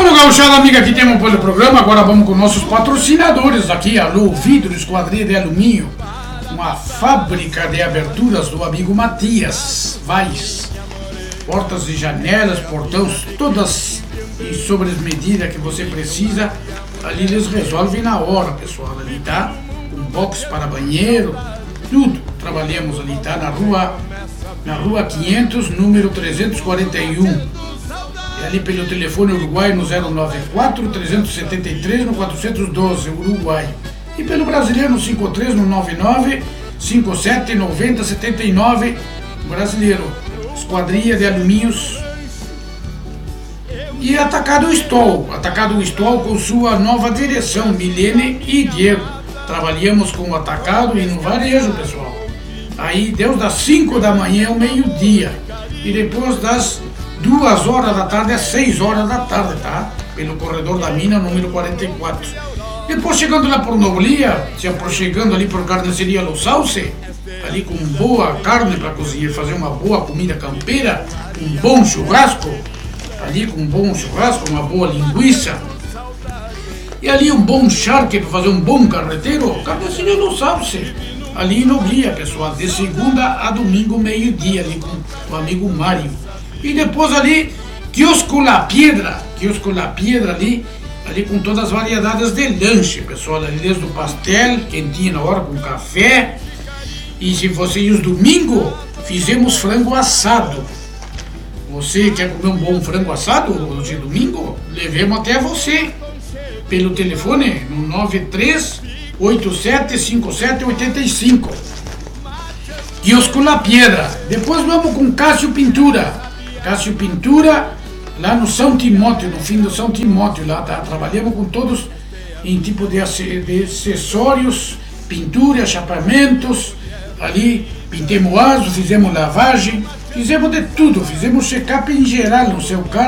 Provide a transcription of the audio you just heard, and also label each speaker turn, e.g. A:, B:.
A: Bueno, gauchada amiga, que temos pelo programa. Agora vamos com nossos patrocinadores aqui. Alô Vidro, Esquadria de Alumínio, uma fábrica de aberturas do amigo Matias Vaz. Portas e janelas, portões, todas e sobre as medidas que você precisa. Ali eles resolvem na hora, pessoal. Ali tá um box para banheiro, tudo. Trabalhamos ali, tá na rua 500, número 341. Ali pelo telefone Uruguai no 094 373 no 412 Uruguai, e pelo brasileiro no 53 no 99 57 90 79 brasileiro. Esquadria de Alumínios e Atacado Stoll com sua nova direção Milene e Diego. Trabalhamos com o atacado e no varejo, pessoal. Aí desde das 5 da manhã ao meio-dia e depois das 2 horas da tarde às 6 horas da tarde, tá? Pelo corredor da mina, número 44. Depois chegando lá por Noblia, chegando ali por Carniceria Los Sauce, ali com boa carne para cozinhar, fazer uma boa comida campeira, um bom churrasco, ali com um bom churrasco, uma boa linguiça, e ali um bom charque para fazer um bom carreteiro, Carniceria Los Sauce, ali em Noblia, pessoal, de segunda a domingo, meio-dia, ali com o amigo Mário. E depois ali, Quiosco La Piedra ali com todas as variedades de lanche, pessoal, ali desde o pastel, quentinho na hora, com café. E se você ir os domingos, fizemos frango assado. Você quer comer um bom frango assado hoje domingo? Levemos até você, pelo telefone, no 93 87 57 85. Quiosco La Piedra. Depois vamos com Cássio Pintura, lá no São Timóteo, no fim do São Timóteo, lá, tá? Trabalhamos com todos em tipo de acessórios, pintura, chapamentos, ali pintemos aço, fizemos lavagem, fizemos de tudo, fizemos check-up em geral no seu carro.